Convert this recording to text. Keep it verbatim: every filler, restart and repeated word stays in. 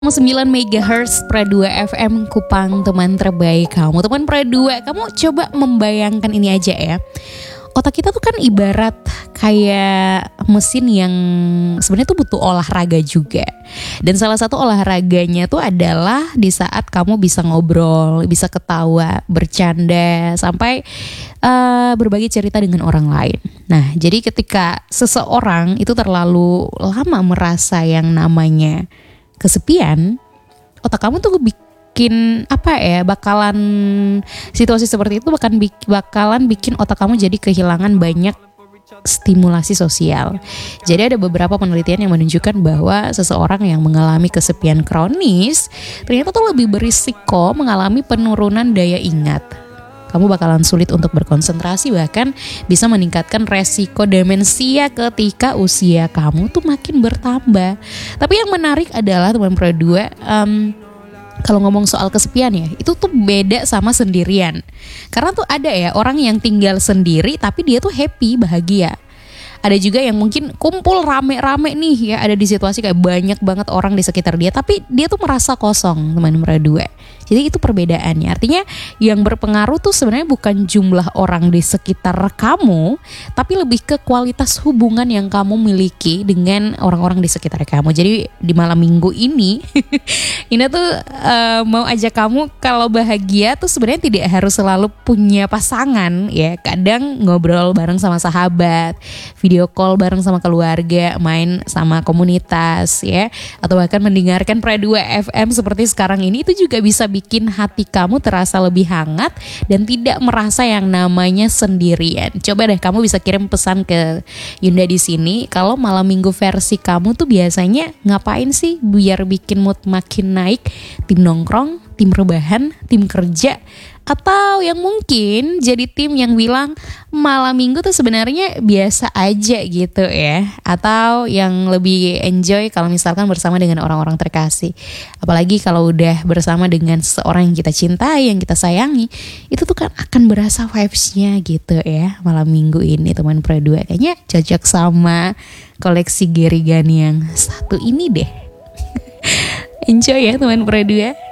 sembilan megahertz Pra dua F M Kupang, teman terbaik kamu. Teman Pra dua, kamu coba membayangkan ini aja ya. Otak kita tuh kan ibarat kayak mesin yang sebenarnya tuh butuh olahraga juga. Dan salah satu olahraganya tuh adalah di saat kamu bisa ngobrol, bisa ketawa, bercanda, sampai uh, berbagi cerita dengan orang lain. Nah, jadi ketika seseorang itu terlalu lama merasa yang namanya kesepian, otak kamu tuh bikin apa ya, bakalan situasi seperti itu bakalan bakalan bikin otak kamu jadi kehilangan banyak stimulasi sosial. Jadi ada beberapa penelitian yang menunjukkan bahwa seseorang yang mengalami kesepian kronis ternyata tuh lebih berisiko mengalami penurunan daya ingat. Kamu bakalan sulit untuk berkonsentrasi, bahkan bisa meningkatkan resiko demensia ketika usia kamu tuh makin bertambah. Tapi yang menarik adalah teman Pro dua, um, kalau ngomong soal kesepian ya, itu tuh beda sama sendirian. Karena tuh ada ya orang yang tinggal sendiri tapi dia tuh happy, bahagia. Ada juga yang mungkin kumpul rame-rame nih ya, ada di situasi kayak banyak banget orang di sekitar dia, tapi dia tuh merasa kosong, teman Pro dua. Jadi itu perbedaannya. Artinya yang berpengaruh tuh sebenarnya bukan jumlah orang di sekitar kamu, tapi lebih ke kualitas hubungan yang kamu miliki dengan orang-orang di sekitar kamu. Jadi di malam minggu ini, Ina tuh uh, mau ajak kamu kalau bahagia tuh sebenarnya tidak harus selalu punya pasangan ya. Kadang ngobrol bareng sama sahabat, video call bareng sama keluarga, main sama komunitas ya, atau bahkan mendengarkan Pra dua F M seperti sekarang ini, itu juga bisa bikin hati kamu terasa lebih hangat dan tidak merasa yang namanya sendirian. Coba deh kamu bisa kirim pesan ke Yunda di sini, kalau malam minggu versi kamu tuh biasanya ngapain sih biar bikin mood makin naik? Tim nongkrong, tim rebahan, tim kerja, atau yang mungkin jadi tim yang bilang malam minggu tuh sebenarnya biasa aja gitu ya. Atau yang lebih enjoy kalau misalkan bersama dengan orang-orang terkasih. Apalagi kalau udah bersama dengan seorang yang kita cintai, yang kita sayangi, itu tuh kan akan berasa vibes-nya gitu ya. Malam minggu ini teman Pro dua kayaknya cocok sama koleksi Gerigan yang satu ini deh. Enjoy ya teman Pro dua.